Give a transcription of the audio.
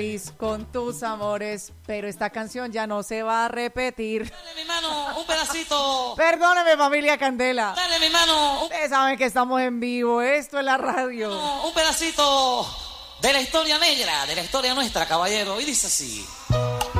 con tus amores, pero esta canción ya no se va a repetir. Dale, mi mano, un pedacito. Perdóneme, familia Candela. Dale, mi mano. Ustedes saben que estamos en vivo, esto es la radio. Un pedacito de la historia negra, de la historia nuestra, caballero. Y dice así.